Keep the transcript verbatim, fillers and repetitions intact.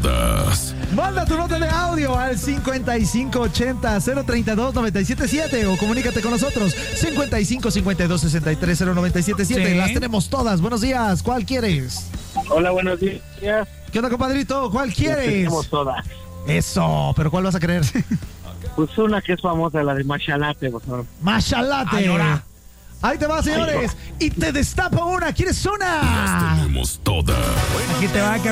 todas. Manda tu nota de audio al cincuenta y cinco ochenta, cero treinta y dos, noventa y siete siete o comunícate con nosotros cincuenta y cinco cincuenta y dos, sesenta y tres, cero noventa y siete siete. Sí. Las tenemos todas. Buenos días. ¿Cuál quieres? Hola, buenos días. ¿Qué onda, compadrito? ¿Cuál Las quieres? tenemos todas. Eso, pero ¿cuál vas a querer? Pues una que es famosa, la de Machalate, por favor. Machalate. Ay, ahora. Ahí te va, señores. Y te destapa una. ¿Quieres Las una? tenemos todas. Aquí te va,